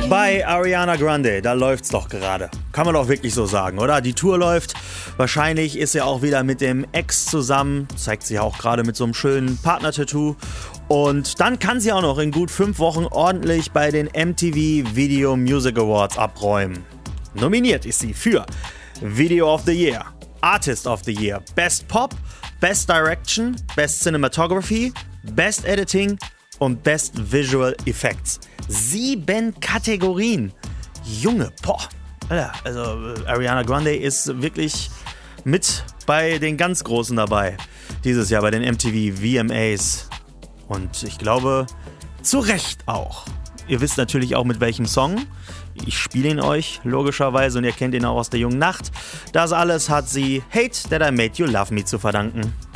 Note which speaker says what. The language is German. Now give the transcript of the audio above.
Speaker 1: Bei Ariana Grande, da läuft's doch gerade. Kann man doch wirklich so sagen, oder? Die Tour läuft. Wahrscheinlich ist sie auch wieder mit dem Ex zusammen. Zeigt sie auch gerade mit so einem schönen Partner-Tattoo. Und dann kann sie auch noch in gut 5 Wochen ordentlich bei den MTV Video Music Awards abräumen. Nominiert ist sie für Video of the Year, Artist of the Year, Best Pop, Best Direction, Best Cinematography, Best Editing und Best Visual Effects. 7 Kategorien. Junge, boah. Also Ariana Grande ist wirklich mit bei den ganz Großen dabei. Dieses Jahr bei den MTV VMAs. Und ich glaube, zu Recht auch. Ihr wisst natürlich auch mit welchem Song. Ich spiele ihn euch, logischerweise, und ihr kennt ihn auch aus der jungen Nacht. Das alles hat sie Hate That I Made You Love Me zu verdanken.